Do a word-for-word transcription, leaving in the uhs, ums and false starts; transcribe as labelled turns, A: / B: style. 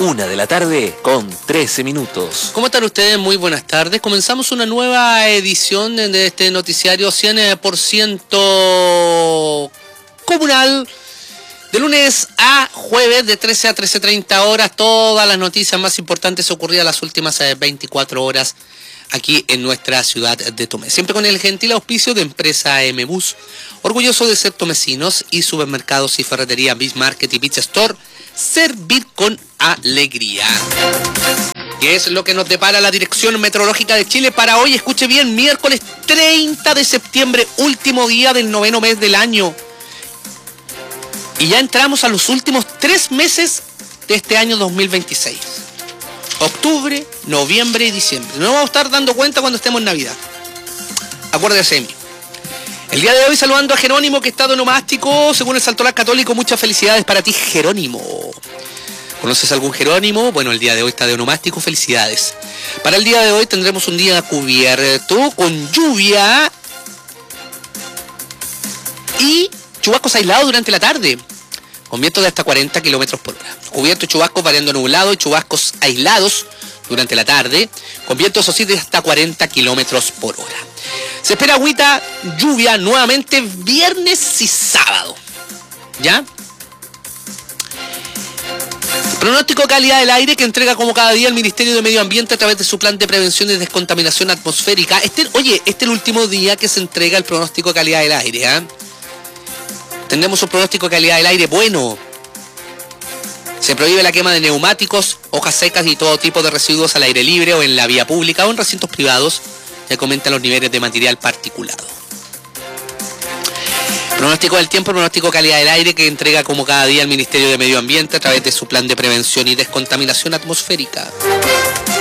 A: Una de la tarde con trece minutos.
B: ¿Cómo están ustedes? Muy buenas tardes. Comenzamos una nueva edición de este noticiario cien por ciento comunal. De lunes a jueves de trece a trece treinta horas. Todas las noticias más importantes ocurridas las últimas veinticuatro horas aquí en nuestra ciudad de Tomé. Siempre con el gentil auspicio de empresa M-Bus. Orgulloso de ser tomecinos y supermercados y ferretería Bismarck y Pizza Store. Servir con alegría. ¿Qué es lo que nos depara la Dirección Meteorológica de Chile para hoy? Escuche bien, miércoles treinta de septiembre, último día del noveno mes del año. Y ya entramos a los últimos tres meses de este año dos mil veintiséis. Octubre, noviembre y diciembre. Nos vamos a estar dando cuenta cuando estemos en Navidad. Acuérdese de mí. El día de hoy saludando a Jerónimo, que está de onomástico, según el Saltoral Católico. Muchas felicidades para ti, Jerónimo. ¿Conoces algún Jerónimo? Bueno, el día de hoy está de onomástico, felicidades. Para el día de hoy tendremos un día cubierto, con lluvia y chubascos aislados durante la tarde, con vientos de hasta cuarenta kilómetros por hora. Cubierto y chubascos variando nublado y chubascos aislados durante la tarde, con vientos así de hasta cuarenta kilómetros por hora. Se espera agüita, lluvia nuevamente viernes y sábado. ¿Ya? Pronóstico de calidad del aire que entrega como cada día el Ministerio de Medio Ambiente a través de su plan de prevención y descontaminación atmosférica. Este, oye, este es el último día que se entrega el pronóstico de calidad del aire. ¿eh? Tendremos un pronóstico de calidad del aire bueno. Se prohíbe la quema de neumáticos, hojas secas y todo tipo de residuos al aire libre o en la vía pública o en recintos privados. Ya comentan los niveles de material particulado. Pronóstico del tiempo, pronóstico de calidad del aire que entrega como cada día el Ministerio de Medio Ambiente a través de su plan de prevención y descontaminación atmosférica.